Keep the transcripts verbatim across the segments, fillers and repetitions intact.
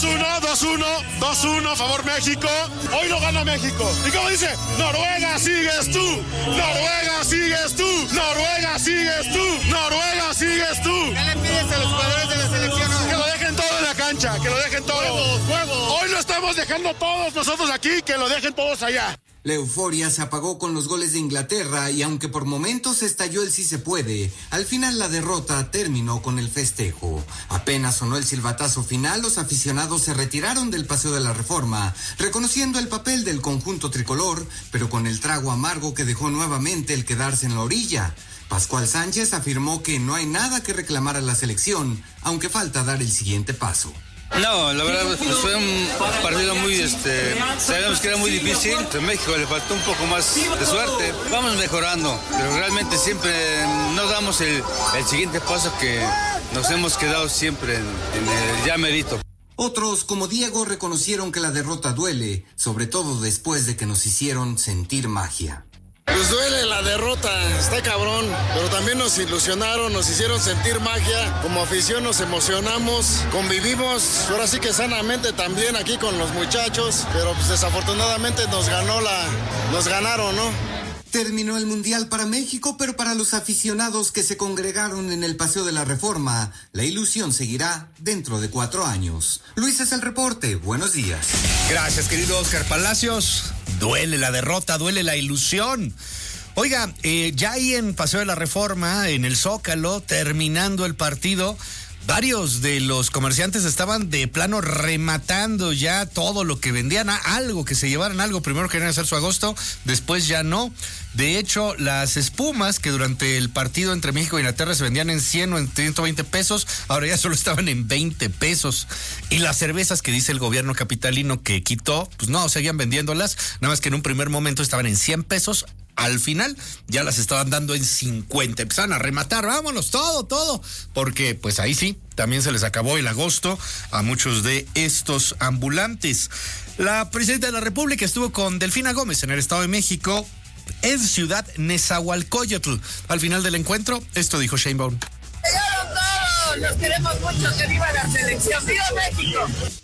dos uno, dos uno, dos uno, favor México. Hoy lo gana México. ¿Y cómo dice? Noruega, sigues tú. Noruega, sigues tú. Noruega, sigues tú. Noruega, sigues tú. ¿Qué le pides a los jugadores de la selección? Que lo dejen todo en la cancha, que lo dejen todo. Huevos, huevos. Hoy lo estamos dejando todos nosotros aquí, que lo dejen todos allá. La euforia se apagó con los goles de Inglaterra y aunque por momentos estalló el sí se puede, al final la derrota terminó con el festejo. Apenas sonó el silbatazo final, los aficionados se retiraron del Paseo de la Reforma, reconociendo el papel del conjunto tricolor, pero con el trago amargo que dejó nuevamente el quedarse en la orilla. Pascual Sánchez afirmó que no hay nada que reclamar a la selección, aunque falta dar el siguiente paso. No, la verdad pues fue un partido muy, este, sabemos que era muy difícil. En México le faltó un poco más de suerte. Vamos mejorando, pero realmente siempre no damos el, el siguiente paso que nos hemos quedado siempre en, en el ya merito. Otros, como Diego, reconocieron que la derrota duele, sobre todo después de que nos hicieron sentir magia. Pues duele la derrota, está cabrón, pero también nos ilusionaron, nos hicieron sentir magia, como afición nos emocionamos, convivimos, ahora sí que sanamente también aquí con los muchachos, pero pues desafortunadamente nos ganó la, nos ganaron, ¿no? Terminó el Mundial para México, pero para los aficionados que se congregaron en el Paseo de la Reforma, la ilusión seguirá dentro de cuatro años. Luis es el reporte, buenos días. Gracias, querido Oscar Palacios. Duele la derrota, duele la ilusión. Oiga, eh, ya ahí en Paseo de la Reforma, en el Zócalo, terminando el partido, varios de los comerciantes estaban de plano rematando ya todo lo que vendían, algo que se llevaran algo. Primero querían hacer su agosto, después ya no. De hecho, las espumas que durante el partido entre México e Inglaterra se vendían en cien o en ciento veinte pesos, ahora ya solo estaban en veinte pesos. Y las cervezas que dice el gobierno capitalino que quitó, pues no, seguían vendiéndolas, nada más que en un primer momento estaban en cien pesos. Al final ya las estaban dando en cincuenta, empezaron a rematar, vámonos, todo, todo, porque pues ahí sí, también se les acabó el agosto a muchos de estos ambulantes. La presidenta de la República estuvo con Delfina Gómez en el Estado de México, en Ciudad Nezahualcóyotl. Al final del encuentro, esto dijo Sheinbaum. ¡Llegaron todos! ¡Los queremos mucho! ¡Que viva la selección! ¡Viva México!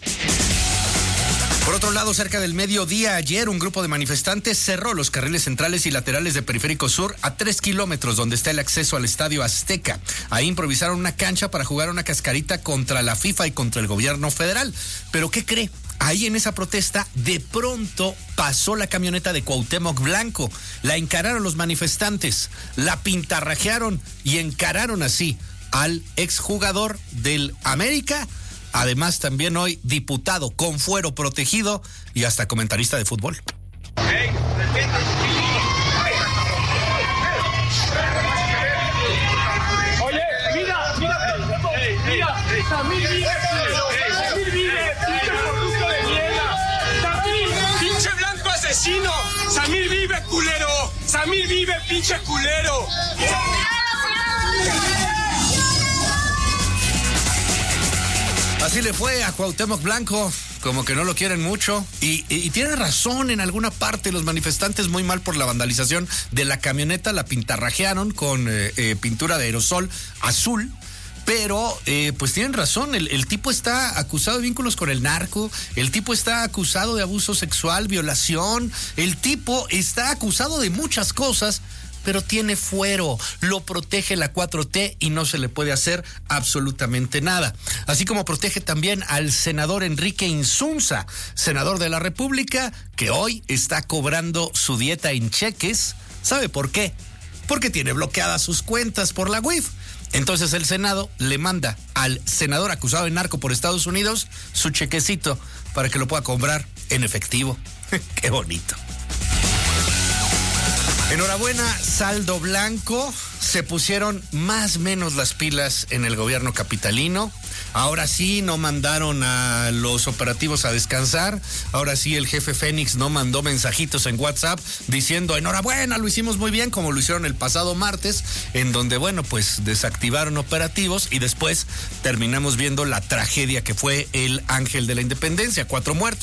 Por otro lado, cerca del mediodía ayer, un grupo de manifestantes cerró los carriles centrales y laterales de Periférico Sur a tres kilómetros donde está el acceso al Estadio Azteca. Ahí improvisaron una cancha para jugar una cascarita contra la FIFA y contra el gobierno federal. ¿Pero qué cree? Ahí en esa protesta, de pronto pasó la camioneta de Cuauhtémoc Blanco. La encararon los manifestantes, la pintarrajearon y encararon así al exjugador del América. Además, también hoy diputado con fuero protegido y hasta comentarista de fútbol. Hey, Oye, mira, mira, mira, Samir vive, Samir vive, pinche corrupto de mierda. Samir, pinche blanco asesino. Samir vive, culero. Samir vive, pinche culero. Así le fue a Cuauhtémoc Blanco, como que no lo quieren mucho, y, y, y tiene razón en alguna parte, los manifestantes muy mal por la vandalización de la camioneta, la pintarrajearon con eh, eh, pintura de aerosol azul, pero eh, pues tienen razón, el, el tipo está acusado de vínculos con el narco, el tipo está acusado de abuso sexual, violación, el tipo está acusado de muchas cosas, pero tiene fuero, lo protege la cuatro T y no se le puede hacer absolutamente nada. Así como protege también al senador Enrique Insunza, senador de la República, que hoy está cobrando su dieta en cheques. ¿Sabe por qué? Porque tiene bloqueadas sus cuentas por la U I F. Entonces el Senado le manda al senador acusado de narco por Estados Unidos su chequecito para que lo pueda cobrar en efectivo. ¡Qué bonito! Enhorabuena, saldo blanco. Se pusieron más o menos las pilas en el gobierno capitalino. Ahora sí no mandaron a los operativos a descansar. Ahora sí el jefe Fénix no mandó mensajitos en WhatsApp diciendo enhorabuena, lo hicimos muy bien, como lo hicieron el pasado martes, en donde, bueno, pues desactivaron operativos y después terminamos viendo la tragedia que fue el Ángel de la Independencia, cuatro muertos.